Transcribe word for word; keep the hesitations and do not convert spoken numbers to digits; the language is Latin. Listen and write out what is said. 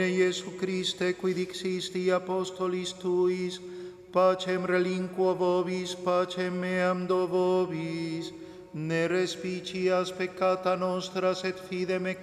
Iesu Christe, qui dixisti apostolis tuis, pacem relinquo vobis, pacem meam do vobis, ne respicias peccata nostra, et fidem